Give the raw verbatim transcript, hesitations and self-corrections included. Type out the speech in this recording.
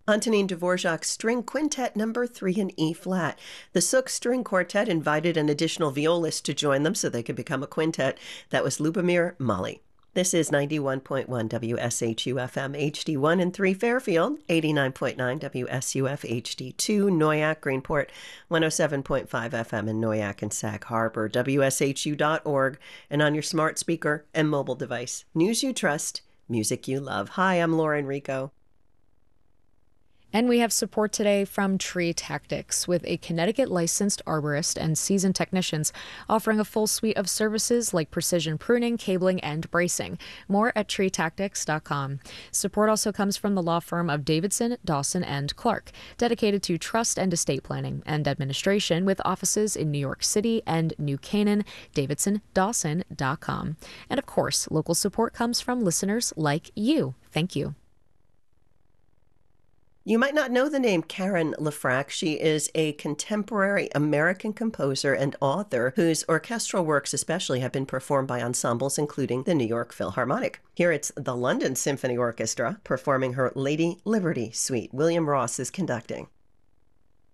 Antonin Dvorak's String Quintet Number three in E flat. The Sook String Quartet invited an additional violist to join them so they could become a quintet. That was Lubomir Mali. This is ninety-one point one W S H U F M H D one and three Fairfield, eighty-nine point nine W S U F H D two Noyak, Greenport, one oh seven point five F M in Noyak and Sag Harbor, W S H U dot org, and on your smart speaker and mobile device. News you trust, music you love. Hi, I'm Laura Enrico. And we have support today from Tree Tactics, with a Connecticut licensed arborist and seasoned technicians offering a full suite of services like precision pruning, cabling, and bracing. More at tree tactics dot com. Support also comes from the law firm of Davidson, Dawson, and Clark, dedicated to trust and estate planning and administration with offices in New York City and New Canaan, davidson dawson dot com. And of course, local support comes from listeners like you. Thank you. You might not know the name Karen LeFrak. She is a contemporary American composer and author whose orchestral works especially have been performed by ensembles including the New York Philharmonic. Here it's the London Symphony Orchestra performing her Lady Liberty Suite. William Ross is conducting.